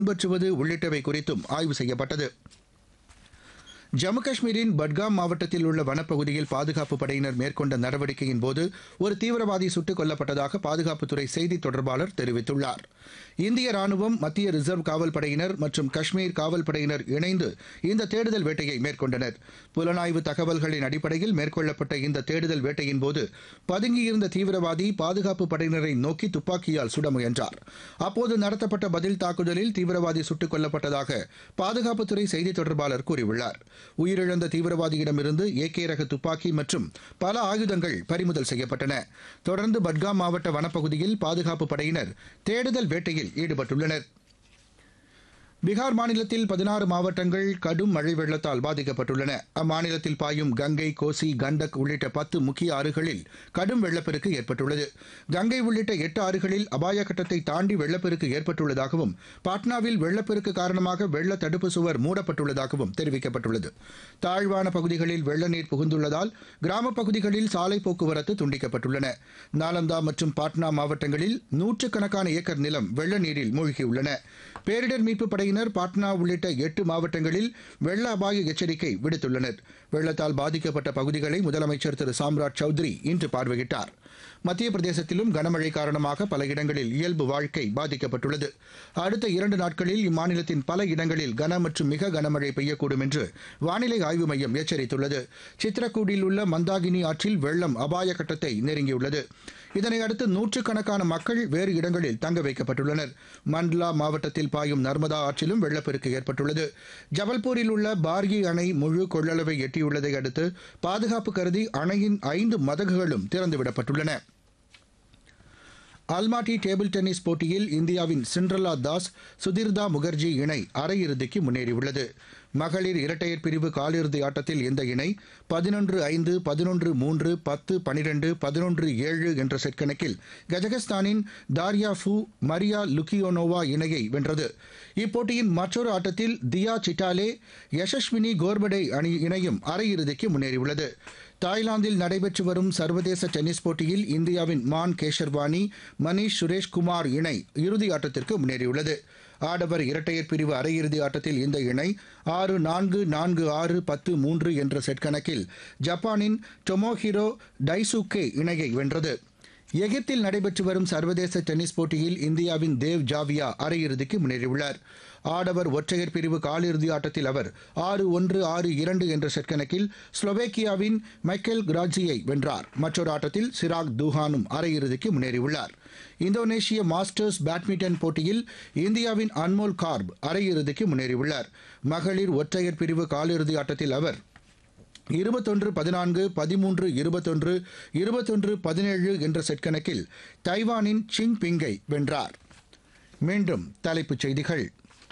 பின்பற்றுவது உள்ளிட்டவை குறித்தும் ஆய்வு செய்யப்பட்டது. ஜம்மு காஷ்மீரின் பட்காம் மாவட்டத்தில் உள்ள வனப்பகுதியில் பாதுகாப்புப் படையினர் மேற்கொண்ட நடவடிக்கையின் போது ஒரு தீவிரவாதி சுட்டுக் கொல்லப்பட்டதாக பாதுகாப்புத்துறை செய்தித் தொடர்பாளர் தெரிவித்துள்ளார். இந்திய ராணுவம், மத்திய ரிசர்வ் காவல் படையினர் மற்றும் காஷ்மீர் காவல் படையினர் இணைந்து இந்த தேடுதல் வேட்டையை மேற்கொண்டனர். புலனாய்வு தகவல்களின் அடிப்படையில் மேற்கொள்ளப்பட்ட இந்த தேடுதல் வேட்டையின் போது பதுங்கியிருந்த தீவிரவாதி பாதுகாப்புப் படையினரை நோக்கி துப்பாக்கியால் சுட முயன்றார். அப்போது நடத்தப்பட்ட பதில் தாக்குதலில் தீவிரவாதி சுட்டுக் கொல்லப்பட்டதாக பாதுகாப்புத்துறை செய்தித் தொடர்பாளர் கூறியுள்ளார். உயிரிழந்த தீவிரவாதியிடமிருந்து ஏகே ரக துப்பாக்கி மற்றும் பல ஆயுதங்கள் பறிமுதல் செய்யப்பட்டன. தொடர்ந்து பட்காம் மாவட்ட வனப்பகுதியில் பாதுகாப்புப் படையினர் தேடுதல் வேட்டையில் ஈடுபட்டுள்ளனர். பீகார் மாநிலத்தில் 16 மாவட்டங்கள் கடும் மழை வெள்ளத்தால் பாதிக்கப்பட்டுள்ளன. அம்மாநிலத்தில் பாயும் கங்கை, கோசி, கண்டக் உள்ளிட்ட 10 முக்கிய ஆறுகளில் கடும் வெள்ளப்பெருக்கு ஏற்பட்டுள்ளது. கங்கை உள்ளிட்ட 8 ஆறுகளில் அபாய கட்டத்தை தாண்டி வெள்ளப்பெருக்கு ஏற்பட்டுள்ளதாகவும், பாட்னாவில் வெள்ளப்பெருக்கு காரணமாக வெள்ள தடுப்பு சுவர் மூடப்பட்டுள்ளதாகவும் தெரிவிக்கப்பட்டுள்ளது. தாழ்வான பகுதிகளில் வெள்ள நீர் புகுந்துள்ளதால் கிராமப் பகுதிகளில் சாலை போக்குவரத்து துண்டிக்கப்பட்டுள்ளன. நாலந்தா மற்றும் பாட்னா மாவட்டங்களில் நூற்றுக்கணக்கான ஏக்கர் நிலம் வெள்ள நீரில் மூழ்கியுள்ளன. பேரிடர் மீட்புப் படையினர் பாட்னா உள்ளிட்ட 8 மாவட்டங்களில் வெள்ள அபாய எச்சரிக்கை விடுத்துள்ளனர். வெள்ளத்தால் பாதிக்கப்பட்ட பகுதிகளை முதலமைச்சர் திரு சாம்ராஜ் சௌத்ரி இன்று பார்வையிட்டார். மத்திய பிரதேசத்திலும் கனமழை காரணமாக பல இடங்களில் இயல்பு வாழ்க்கை பாதிக்கப்பட்டுள்ளது. அடுத்த 2 நாட்களில் இம்மாநிலத்தின் பல இடங்களில் கன மற்றும் மிக கனமழை பெய்யக்கூடும் என்று வானிலை ஆய்வு மையம் எச்சரித்துள்ளது. சித்ரகூடில் உள்ள மந்தாகினி ஆற்றில் வெள்ளம் அபாய கட்டத்தை நெருங்கியுள்ளது. இதனையடுத்து நூற்றுக்கணக்கான மக்கள் வேறு இடங்களில் தங்க வைக்கப்பட்டுள்ளனர். மண்ட்லா மாவட்டத்தில் பாயும் நர்மதா ஆற்றிலும் வெள்ளப்பெருக்கு ஏற்பட்டுள்ளது. ஜபல்பூரில் உள்ள பார்கி அணை முழு கொள்ளளவை எட்டியுள்ளதை அடுத்து பாதுகாப்பு கருதி அணையின் 5 மதகுகளும் திறந்துவிடப்பட்டுள்ளன. அல்மாட்டி டேபிள் டென்னிஸ் போட்டியில் இந்தியாவின் சிண்ட்ரலா தாஸ், சுதிர்தா முகர்ஜி இணை அரையிறுதிக்கு முன்னேறியுள்ளது. மகளிர் இரட்டையர் பிரிவு காலிறுதி ஆட்டத்தில் இந்த இணை 11-5, 11-3, 10-12, 11-7 என்ற செட் கணக்கில் கஜகஸ்தானின் தாரியா ஃபூ, மரியா லுகியோனோவா இணையை வென்றது. இப்போட்டியின் மற்றொரு ஆட்டத்தில் தியா சிட்டாலே, யசஸ்வினி கோர்படே இணையும் அரையிறுதிக்கு முன்னேறியுள்ளது. தாய்லாந்தில் நடைபெற்று வரும் சர்வதேச டென்னிஸ் போட்டியில் இந்தியாவின் மான் கேஷர்வானி, மணீஷ் சுரேஷ்குமார் இணை இறுதி ஆட்டத்திற்கு முன்னேறியுள்ளது. ஆடவர் இரட்டையர் பிரிவு அரையிறுதி ஆட்டத்தில் இந்த இணை 6-4, 4-6, 10-3 என்ற செட் கணக்கில் ஜப்பானின் டொமோஹிரோ டைசுகே இணையை வென்றது. எகிப்தில் நடைபெற்று வரும் சர்வதேச டென்னிஸ் போட்டியில் இந்தியாவின் தேவ் ஜாவியா அரையிறுதிக்கு முன்னேறியுள்ளார். ஆடவர் ஒற்றையர் பிரிவு காலிறுதி ஆட்டத்தில் அவர் 6-1, 6-2 என்ற செட் கணக்கில் ஸ்லோவேக்கியாவின் மைக்கேல் கிராட்சியை வென்றார். மற்றொரு ஆட்டத்தில் சிராக் தூஹானும் அரையிறுதிக்கு முன்னேறியுள்ளார். இந்தோனேஷிய மாஸ்டர்ஸ் பேட்மிண்டன் போட்டியில் இந்தியாவின் அன்மோல் கார்ப் அரையிறுதிக்கு முன்னேறியுள்ளார். மகளிர் ஒற்றையர் பிரிவு காலிறுதி ஆட்டத்தில் அவர் 21-14, 13-21, 21-17 என்ற செட் கணக்கில் தைவானின் சிங் பிங்கை வென்றார். மீண்டும் தலைப்புச் செய்திகள்.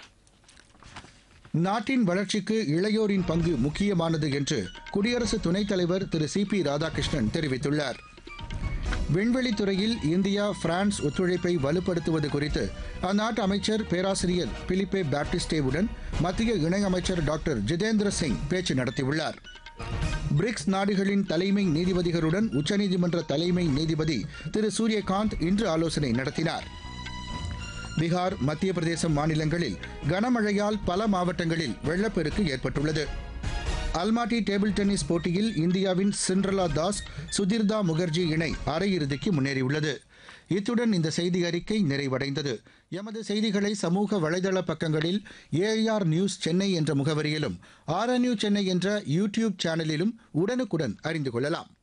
நாட்டின் வளர்ச்சிக்கு இளையோரின் பங்கு முக்கியமானது என்று குடியரசு துணைத் தலைவர் திரு சி.பி. ராதாகிருஷ்ணன் தெரிவித்துள்ளார். விண்வெளித்துறையில் இந்தியா, பிரான்ஸ் ஒத்துழைப்பை வலுப்படுத்துவது குறித்து அந்நாட்டு அமைச்சர் பேராசிரியர் பிலிப்பே பாப்டிஸ்டேவுடன் மத்திய இணையமைச்சர் டாக்டர் ஜிதேந்திர சிங் பேச்சு நடத்தியுள்ளார். பிரிக்ஸ் நாடுகளின் தலைமை நீதிபதிகளுடன் உச்சநீதிமன்ற தலைமை நீதிபதி திரு சூரியகாந்த் இன்று ஆலோசனை நடத்தினார். பீகார், மத்திய பிரதேசம் மாநிலங்களில் கனமழையால் பல மாவட்டங்களில் வெள்ளப்பெருக்கு ஏற்பட்டுள்ளது. அல்மாட்டி டேபிள் டென்னிஸ் போட்டியில் இந்தியாவின் சிண்ட்ரலா தாஸ், சுதிர்தா முகர்ஜி இணை அரையிறுதிக்கு முன்னேறியுள்ளது. இத்துடன் இந்த செய்தி அறிக்கை நிறைவடைந்தது. எமது செய்திகளை சமூக வலைதள பக்கங்களில் ஏஆர் நியூஸ் சென்னை என்ற முகவரியிலும், ஆர்என்யூ சென்னை என்ற யூடியூப் சேனலிலும் உடனுக்குடன் அறிந்து கொள்ளலாம்.